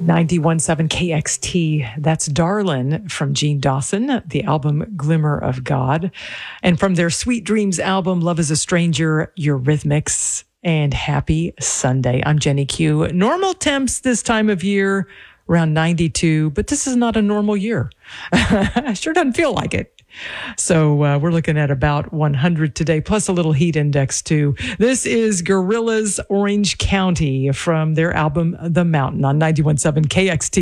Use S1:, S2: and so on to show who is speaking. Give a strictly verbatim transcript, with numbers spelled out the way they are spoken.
S1: ninety-one point seven K X T. That's Darlin' from Gene Dawson, the album Glimmer of God. And from their Sweet Dreams album, Love is a Stranger, Eurythmics, and Happy Sunday. I'm Jenny Q. Normal temps this time of year, around ninety-two, but this is not a normal year. Sure doesn't feel like it. So uh, we're looking at about one hundred today, plus a little heat index too. This is Gorillaz Orange County from their album The Mountain on ninety-one point seven K X T.